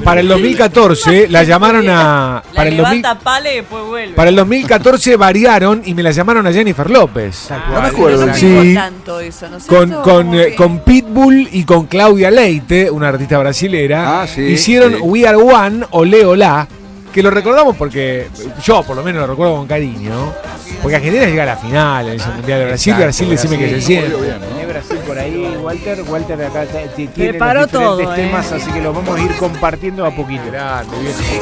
para el 2014 la llamaron a... La levanta pala y después vuelve. Para el 2014 variaron y me la llamaron a Jennifer López. No me acuerdo. No Sí. pegó tanto eso, ¿no es cierto? Con Pitbull y con Claudia Leite, una artista brasilera. Ah, sí, hicieron sí. We Are One, Olé Olá, que lo recordamos porque yo por lo menos lo recuerdo con cariño. Porque Argentina llega a la final en ese Mundial de Brasil. Exacto, Brasil, decime que se siente. Tiene Brasil por ahí, Walter acá tiene Preparó los diferentes todo, temas, así que los vamos a ir compartiendo a poquito. Grande, bien.